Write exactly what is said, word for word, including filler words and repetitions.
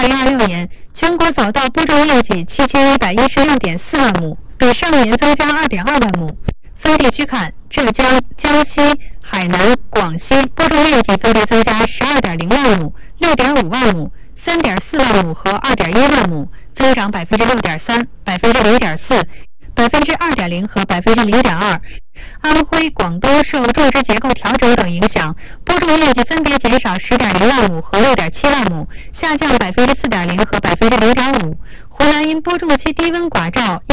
二零二六年全国早稻播种面积七千一百一十六点四万亩，比上年增加二点二万亩。分地区看，浙江、江西、海南、广西播种面积分别增加十二点零万亩、六点五万亩、三点四万亩和二点一万亩，增长百分之六点三、百分之零点四、百分之二点零和百分之零点二。安徽、广东受种植结构调整等影响，播种面积分别减少十点零万亩和六点七万亩，下降百分之四点零和百分之零点五。湖南因播种期低温寡照。